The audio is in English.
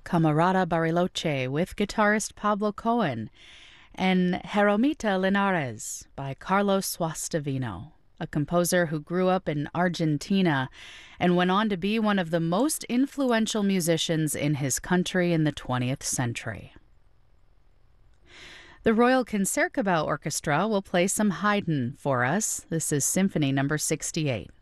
Camarada Bariloche with guitarist Pablo Cohen, and Jeromita Linares by Carlos Suastavino, a composer who grew up in Argentina and went on to be one of the most influential musicians in his country in the 20th century. The Royal Concertgebouw Orchestra will play some Haydn for us. This is Symphony Number 68.